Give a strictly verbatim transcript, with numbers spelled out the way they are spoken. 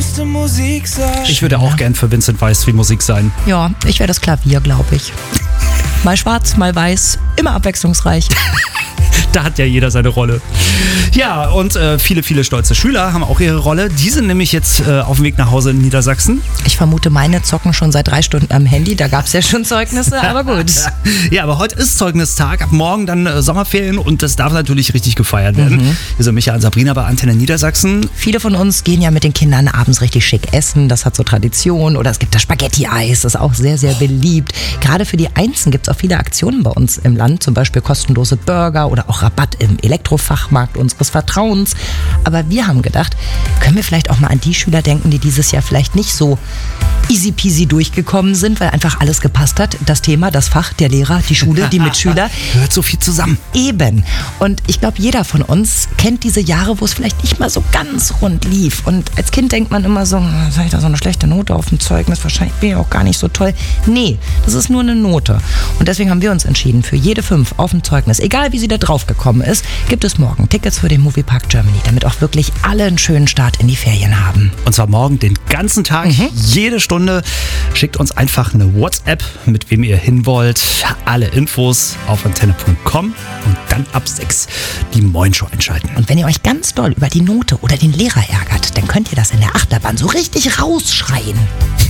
beste Musik sein. Ich würde auch gern für Vincent Weiss wie Musik sein. Ja, ich wäre das Klavier, glaube ich. Mal schwarz, mal weiß, immer abwechslungsreich. Da hat ja jeder seine Rolle. Ja, und äh, viele, viele stolze Schüler haben auch ihre Rolle. Die sind nämlich jetzt äh, auf dem Weg nach Hause in Niedersachsen. Ich vermute, meine zocken schon seit drei Stunden am Handy. Da gab es ja schon Zeugnisse, aber gut. Ja, aber heute ist Zeugnistag. Ab morgen dann äh, Sommerferien und das darf natürlich richtig gefeiert werden. Mhm. Wir sind Micha und Sabrina bei Antenne Niedersachsen. Viele von uns gehen ja mit den Kindern abends richtig schick essen. Das hat so Tradition. Oder es gibt das Spaghetti-Eis. Das ist auch sehr, sehr beliebt. Gerade für die Einsen gibt es auch viele Aktionen bei uns im Land. Zum Beispiel kostenlose Burger oder auch Rabatt im Elektrofachmarkt unseres Vertrauens. Aber wir haben gedacht, können wir vielleicht auch mal an die Schüler denken, die dieses Jahr vielleicht nicht so easy peasy durchgekommen sind, weil einfach alles gepasst hat. Das Thema, das Fach, der Lehrer, die Schule, die Mitschüler. Hört so viel zusammen. Eben. Und ich glaube, jeder von uns kennt diese Jahre, wo es vielleicht nicht mal so ganz rund lief. Und als Kind denkt man immer so, soll ich da so eine schlechte Note auf dem Zeugnis? Wahrscheinlich bin ich auch gar nicht so toll. Nee, das ist nur eine Note. Und deswegen haben wir uns entschieden, für jede fünf auf dem Zeugnis, egal wie sie da drauf gekommen ist, gibt es morgen Tickets für den Moviepark Germany, damit auch wirklich alle einen schönen Start in die Ferien haben. Und zwar morgen den ganzen Tag, mhm. jede Stunde. Schickt uns einfach eine WhatsApp, mit wem ihr hin wollt. Alle Infos auf antenne punkt com und dann ab sechs die Moin-Show einschalten. Und wenn ihr euch ganz doll über die Note oder den Lehrer ärgert, dann könnt ihr das in der Achterbahn so richtig rausschreien.